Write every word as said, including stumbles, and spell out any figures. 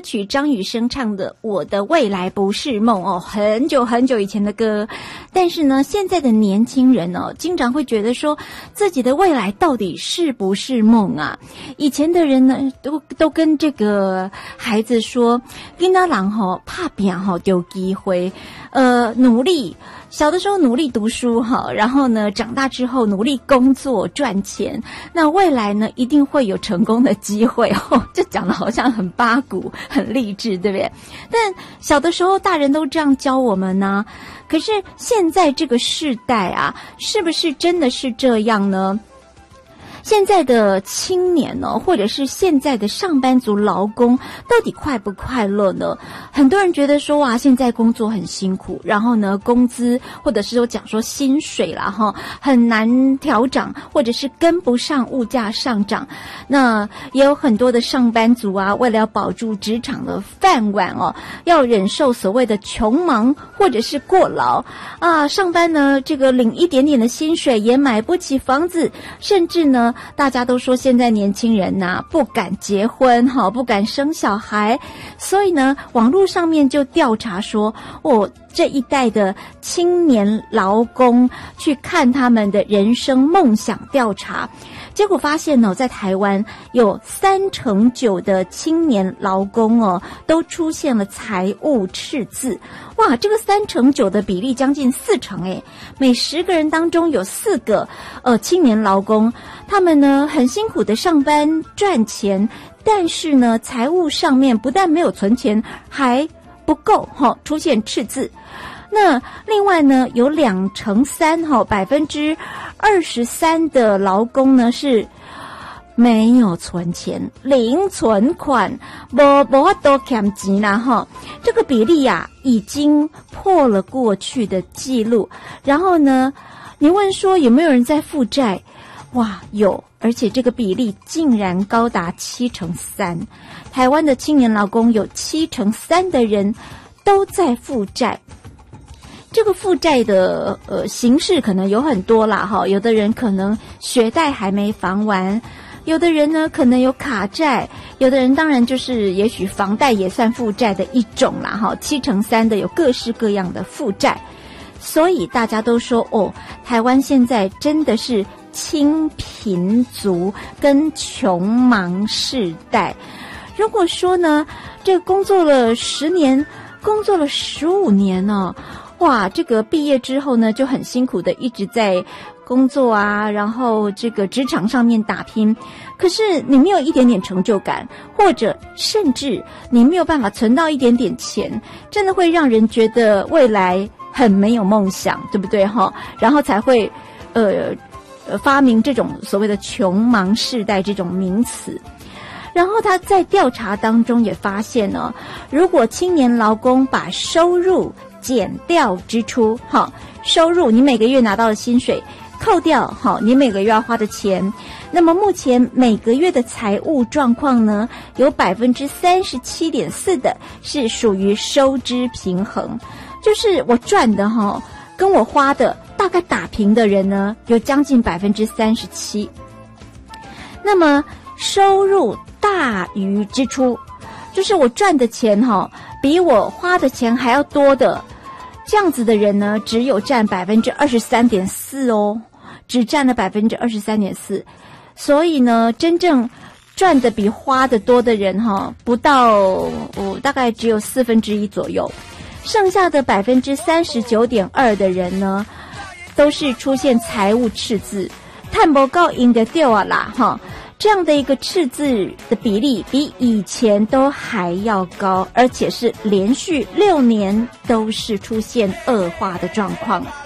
曲张雨生唱的《我的未来不是梦》哦，很久很久以前的歌。但是呢，现在的年轻人哦，经常会觉得说自己的未来到底是不是梦啊？以前的人呢，都都跟这个孩子说，囡仔人吼怕拼吼丢机会，呃，努力。小的时候努力读书哈，然后呢，长大之后努力工作赚钱，那未来呢一定会有成功的机会哦。这讲的好像很八股、很励志，对不对？但小的时候大人都这样教我们呢，可是现在这个世代啊，是不是真的是这样呢？现在的青年呢，或者是现在的上班族劳工，到底快不快乐呢？很多人觉得说哇，现在工作很辛苦，然后呢，工资或者是说讲说薪水啦哈，很难调涨，或者是跟不上物价上涨。那也有很多的上班族啊，为了要保住职场的饭碗哦，要忍受所谓的穷忙或者是过劳啊，上班呢这个领一点点的薪水也买不起房子，甚至呢。大家都说现在年轻人呐、啊、不敢结婚哈，不敢生小孩，所以呢，网络上面就调查说，哦，这一代的青年劳工去看他们的人生梦想调查，结果发现呢，在台湾有三成九的青年劳工哦，都出现了财务赤字。哇，这个三成九的比例将近四成诶，每十个人当中有四个呃青年劳工，他们呢很辛苦的上班赚钱，但是呢财务上面不但没有存钱，还不够哈、哦，出现赤字。那另外呢，有两成三哈，百分之二十三的劳工呢是没有存钱，零存款，无无法多欠钱啦哈。这个比例呀、啊，已经破了过去的记录。然后呢，你问说有没有人在负债？哇，有，而且这个比例竟然高达七成三。台湾的青年劳工有七成三的人都在负债。这个负债的呃形式可能有很多啦哈，有的人可能学贷还没还完，有的人呢可能有卡债，有的人当然就是也许房贷也算负债的一种啦哈，七成三的有各式各样的负债，所以大家都说哦，台湾现在真的是清贫族跟穷忙世代。如果说呢，这个工作了十年，工作了十五年呢、哦。哇，这个毕业之后呢，就很辛苦的一直在工作啊，然后这个职场上面打拼，可是你没有一点点成就感，或者甚至你没有办法存到一点点钱，真的会让人觉得未来很没有梦想，对不对哈？然后才会呃呃发明这种所谓的穷忙世代这种名词。然后他在调查当中也发现呢，如果青年劳工把收入减掉支出，好，收入你每个月拿到的薪水扣掉，好，你每个月要花的钱，那么目前每个月的财务状况呢，有百分之三十七点四的是属于收支平衡，就是我赚的哈，跟我花的大概打平的人呢，有将近百分之三十七。那么收入大于支出，就是我赚的钱哈，比我花的钱还要多的。这样子的人呢，只有占百分之二十三点四哦，只占了百分之二十三点四。所以呢，真正赚的比花的多的人哈，不到哦，大概只有四分之一左右。剩下的百分之三十九点二的人呢，都是出现财务赤字，碳不够赢得掉啊啦哈。这样的一个赤字的比例比以前都还要高，而且是连续六年都是出现恶化的状况。